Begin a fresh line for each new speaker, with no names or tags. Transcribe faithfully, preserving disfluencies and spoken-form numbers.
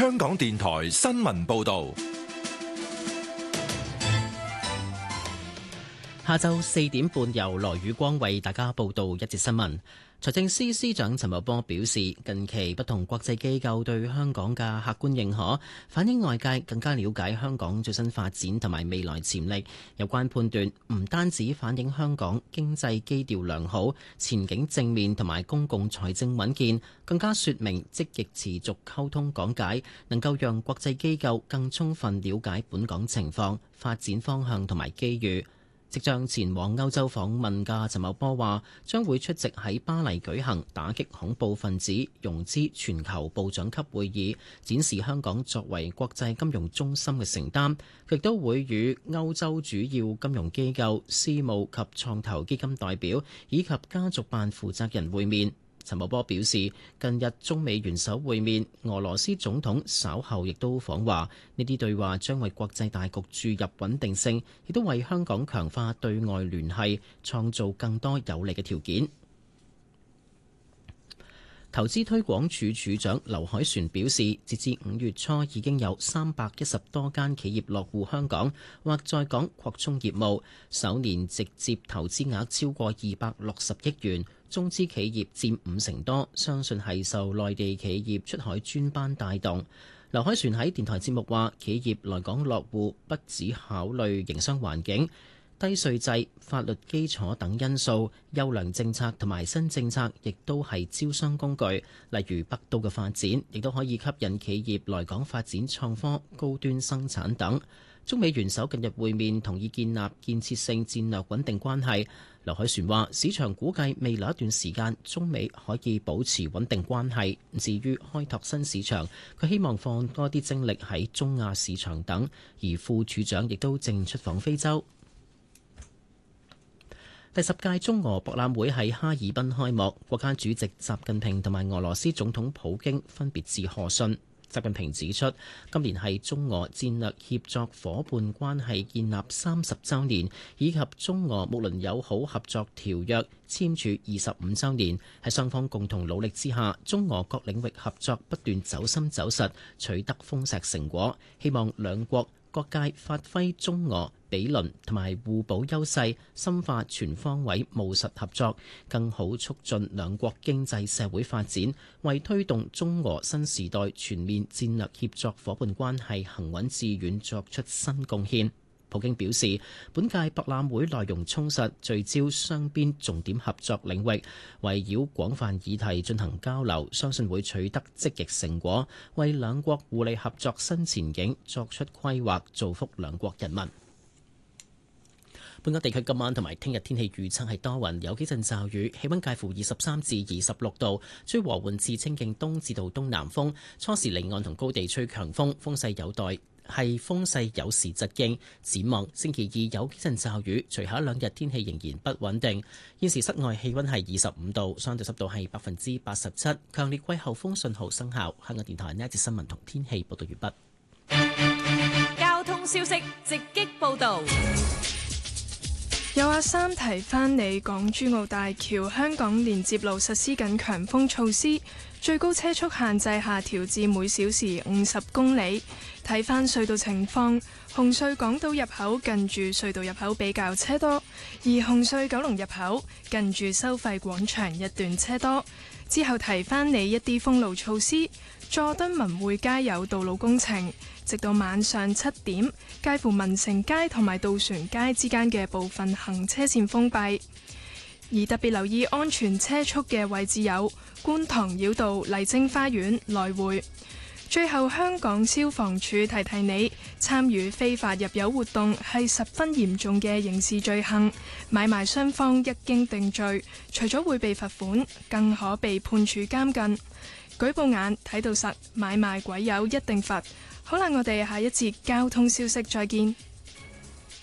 香港電台新聞報道。
下晝四點半，由羅宇光為大家報道一節新聞。財政司司長陳茂波表示，近期不同國際機構對香港嘅客觀認可，反映外界更加了解香港最新發展同埋未來潛力。有關判斷唔單止反映香港經濟基調良好、前景正面同埋公共財政穩健，更加說明積極持續溝通講解，能夠讓國際機構更充分了解本港情況、發展方向同埋機遇。即將前往歐洲訪問嘅陳茂波話，將會出席喺巴黎舉行打擊恐怖分子融資全球部長級會議，展示香港作為國際金融中心嘅承擔。亦都會與歐洲主要金融機構、私募及創投基金代表以及家族辦負責人會面。陳茂波表示，近日中美元首會面，俄羅斯總統稍後亦都訪華，呢啲對話將為國際大局注入穩定性，亦都為香港強化對外聯繫創造更多有利嘅條件。投資推廣署署長劉凱旋表示，截至五月初已經有三百一十多間企業落戶香港或在港擴充業務，首年直接投資額超過二百六十億元，中資企業佔五成多，相信係受內地企業出海專班帶動。劉凱旋喺電台節目話，企業來港落戶不只考慮營商環境、低稅制、法律基礎等因素，優良政策同埋新政策亦都係招商工具。例如北都嘅發展，亦都可以吸引企業來港發展創科、高端生產等。中美元首近日會面，同意建立建設性戰略穩定關係。劉凱旋話，市場估計未來一段時間中美可以保持穩定關係。至於開拓新市場，佢希望放多啲精力喺中亞市場等。而副處長亦都正出訪非洲。第十屆中俄博覽會喺哈爾濱開幕，國家主席習近平同埋俄羅斯總統普京分別致賀信。習近平指出，今年係中俄戰略協作伙伴關係建立三十週年，以及中俄睦鄰友好合作條約簽署二十五週年。喺雙方共同努力之下，中俄各領域合作不斷走深走實，取得豐碩成果。希望兩國各界發揮中俄比鄰同埋互補優勢，深化全方位務實合作，更好促進兩國經濟社會發展，為推動中俄新時代全面戰略協作伙伴關係行穩致遠作出新貢獻。普京表示，本屆博覽會內容充實，聚焦雙邊重點合作領域，圍繞廣泛議題進行交流，相信會取得積極成果，為兩國互利合作新前景作出規劃，造福兩國人民。本港地區今晚同埋聽日天氣預測係多雲，有幾陣驟雨，氣溫介乎二十三至二十六度，吹和緩至清勁東至到東南風，初時離岸同高地吹強風，風勢有待。係風勢有時疾勁，展望星期二有幾陣驟雨，隨後一兩日天氣仍然不穩定。現時室外氣溫係二十五度，相對濕度係百分之八十七，強烈季候風信號生效。香港電台呢一節新聞同天氣報道完
畢。交通消息直擊報道。
有阿三提翻你，港珠澳大橋香港連接路實施緊強風措施，最高車速限制下調至每小時五十公里。睇翻隧道情況，紅隧港島入口近住隧道入口比較車多，而紅隧九龍入口近住收費廣場一段車多。之後提翻你一啲封路措施，佐敦文匯街有道路工程，直到晚上七點，介乎民城街同埋渡船街之間嘅部分行車線封閉。而特別留意安全車速嘅位置有觀塘繞道麗晶花園來回。最後，香港消防處提提你，參與非法入油活動係十分嚴重嘅刑事罪行，買賣雙方一經定罪，除咗會被罰款，更可被判處監禁。舉報眼睇到實，買賣鬼友一定罰。好啦，我哋下一節交通消息再見。